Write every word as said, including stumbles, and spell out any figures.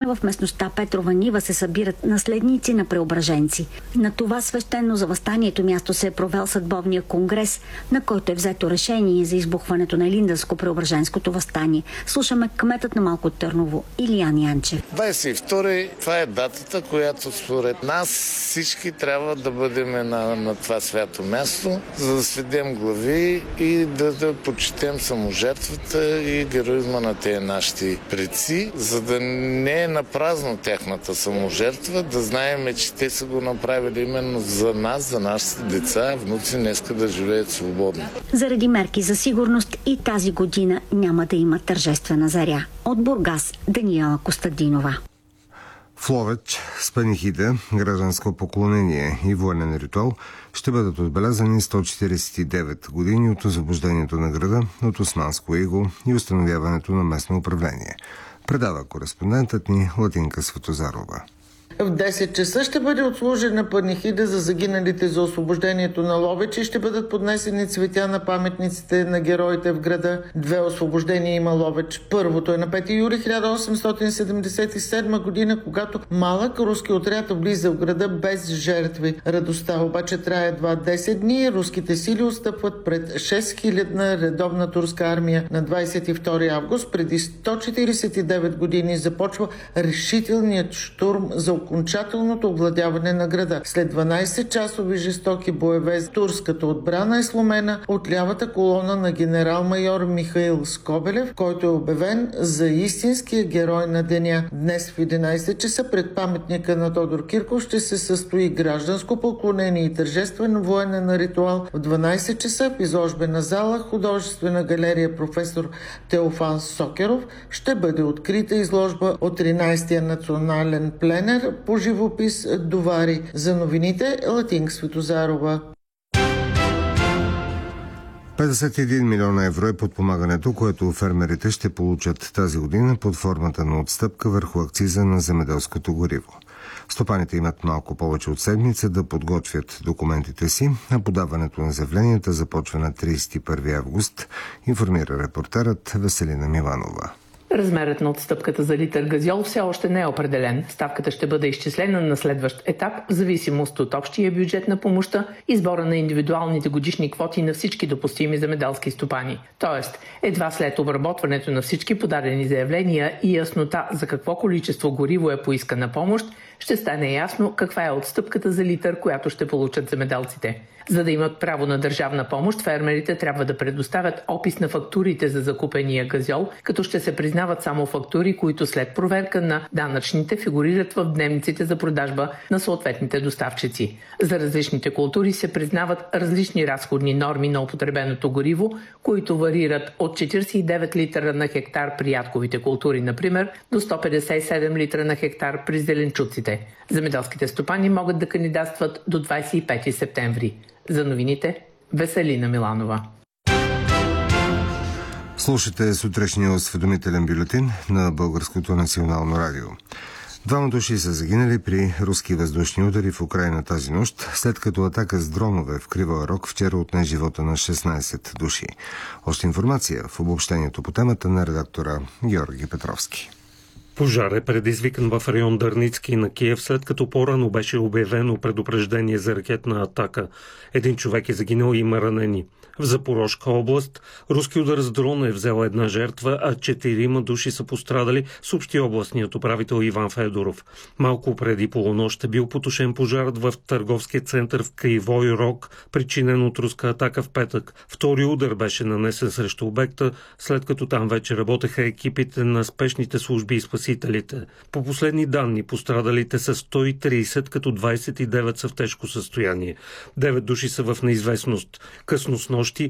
в местността Петрова нива се събират наследници на преображенци. На това свещено за въстанието място се е провел съдбовния конгрес, на който е взето решение за избухването на Илинденско-преображенското въстание. Слушаме кметът на Малко Търново Илиян Янчев. двадесет и втори, това е датата, която според нас всички трябва да бъдем на, на това свято място, за да сведем глави и да, да почетем саможертвата и героизма на тези нашите предци, за да не е напразно тяхната саможертва, да знаем, че те са го направили именно за нас, за нашите деца, внуци днеска да живеят свободно. Заради мерки за сигурност и тази година няма да има тържествена заря. От Бургас Даниела Костадинова. В Ловеч с панихида, гражданско поклонение и военен ритуал ще бъдат отбелязани сто четиридесет и девет години от освобождението на града от османско иго и установяването на местно управление. Предава кореспондентът ни Латинка Светозарова. В десет часа ще бъде отслужена панихида за загиналите за освобождението на Ловеч и ще бъдат поднесени цветя на паметниците на героите в града. Две освобождения има Ловеч. Първото е на пети юли хиляда осемстотин седемдесет и седма година, когато малък руски отряд влиза в града без жертви. Радостта обаче трае едва десет дни и руските сили отстъпват пред шест хилядна редовна турска армия. На двадесет и втори август преди сто четиридесет и девет години започва решителният щурм за окончателното овладяване на града. След дванадесетчасови жестоки боеве турската отбрана е сломена от лявата колона на генерал-майор Михаил Скобелев, който е обявен за истинския герой на деня. Днес в единадесет часа пред паметника на Тодор Кирков ще се състои гражданско поклонение и тържествен военен ритуал. В дванадесет часа в изложбена зала художествена галерия професор Теофан Сокеров ще бъде открита изложба от тринадесетия национален пленер по живопис Довари. За новините Латинка Светозарова. петдесет и един милиона евро е подпомагането, което фермерите ще получат тази година под формата на отстъпка върху акциза на земеделското гориво. Стопаните имат малко повече от седмица да подготвят документите си, а подаването на заявленията започва на тридесет и първи август, информира репортерът Веселина Миланова. Размерът на отстъпката за литър газьол все още не е определен. Ставката ще бъде изчислена на следващ етап в зависимост от общия бюджет на помощта и сбора на индивидуалните годишни квоти на всички допустими земеделски стопани. Тоест, едва след обработването на всички подадени заявления и яснота за какво количество гориво е поискана помощ, ще стане ясно каква е отстъпката за литър, която ще получат земеделците. За да имат право на държавна помощ, фермерите трябва да предоставят опис на фактурите за закупения газьол, като ще се признават само фактури, които след проверка на данъчните фигурират в дневниците за продажба на съответните доставчици. За различните култури се признават различни разходни норми на употребеното гориво, които варират от четиридесет и девет литра на хектар при ядковите култури, например, до сто петдесет и седем литра на хектар при зеленчуците. Земеделските стопани могат да кандидатстват до двадесет и пети септември. За новините Веселина Миланова. Слушате сутрешния осведомителен бюлетин на Българското национално радио. Двама души са загинали при руски въздушни удари в Украйна тази нощ, след като атака с дронове в Кривоя Рог вчера отне живота на шестнадесет души. Още информация в обобщението по темата на редактора Георги Петровски. Пожар е предизвикан в район Дърницки на Киев, след като по-рано беше обявено предупреждение за ракетна атака. Един човек е загинал и има ранени. В Запорожка област руски удар с дрон е взел една жертва, а четирима души са пострадали, съобщи областният управител Иван Федоров. Малко преди полунощ е бил потушен пожарът в търговския център в Кривой Рог, причинен от руска атака в петък. Втори удар беше нанесен срещу обекта, след като там вече работеха екипите на спешните служби и спасителите. По последни данни пострадалите са сто и тридесет, като двадесет и девет са в тежко състояние. девет души са в неизвестност. Късно с нощи